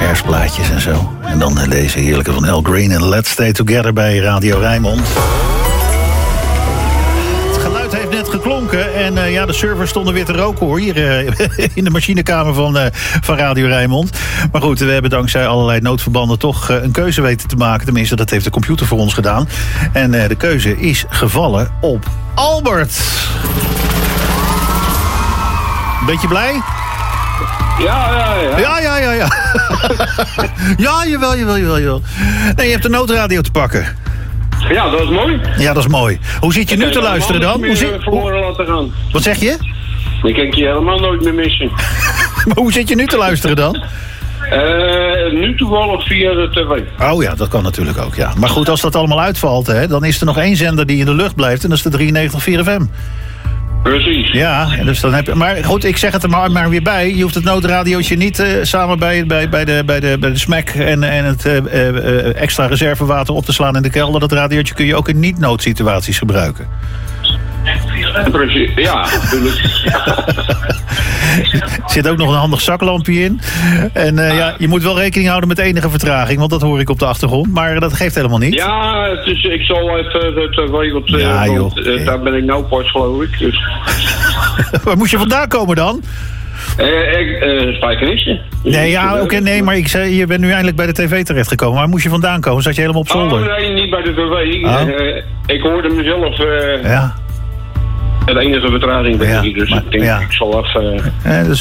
Kerstplaatjes en zo. En dan deze heerlijke van Al Green en Let's Stay Together bij Radio Rijnmond. Het geluid heeft net geklonken en de servers stonden weer te roken hoor. Hier in de machinekamer van Radio Rijnmond. Maar goed, we hebben dankzij allerlei noodverbanden toch een keuze weten te maken. Tenminste, dat heeft de computer voor ons gedaan. En de keuze is gevallen op Albert. Beetje blij? Ja. Ja, jawel. Nee, je hebt de noodradio te pakken. Ja, dat is mooi. Ja, dat is mooi. Hoe zit je nu te luisteren dan? Verloren laten gaan. Wat zeg je? Ik kan je helemaal nooit meer missen. Maar hoe zit je nu te luisteren dan? Nu toevallig via de tv. Oh ja, dat kan natuurlijk ook, ja. Maar goed, als dat allemaal uitvalt, hè, dan is er nog één zender die in de lucht blijft. En dat is de 93.4 FM. Precies. Ja, dus dan heb je, maar goed, ik zeg het er maar weer bij. Je hoeft het noodradiootje niet samen bij de SMAC en het extra reservewater op te slaan in de kelder. Dat radiootje kun je ook in niet-noodsituaties gebruiken. Precies, ja, natuurlijk. Er zit ook nog een handig zaklampje in. En je moet wel rekening houden met enige vertraging, want dat hoor ik op de achtergrond. Maar dat geeft helemaal niet. Ja, ik zal even het wereld... daar ben ik nou pas, geloof ik. Dus. Waar moest je vandaan komen dan? Spijkenisse. Nee, ja, oké, nee, maar ik zei, je bent nu eindelijk bij de tv terechtgekomen. Waar moest je vandaan komen? Zat je helemaal op zolder? Oh, nee, niet bij de tv. Ik hoorde mezelf... ja. Het enige vertraging ben ik, dus ik denk, ik zal even... dus